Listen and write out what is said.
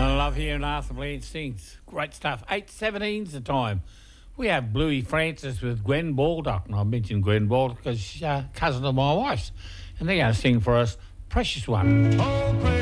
I love hearing Arthur Blanche sings. Great stuff. 8:17's the time. We have Bluey Francis with Gwen Baldock, and I mentioned Gwen Baldock because she's a cousin of my wife's, and they're going to sing for us Precious One. Oh, precious